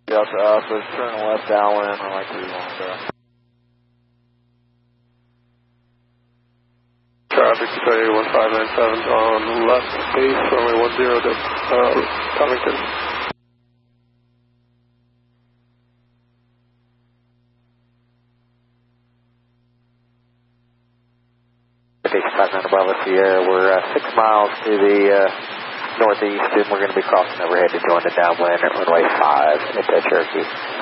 Delta Alpha, turn left downwind, or like 3 long go. Traffic 1597 on left base, runway 10 to Covington. Base 59 above us here. We're 6 miles to the northeast, and we're going to be crossing overhead to join the downwind at runway 5 at Cherokee.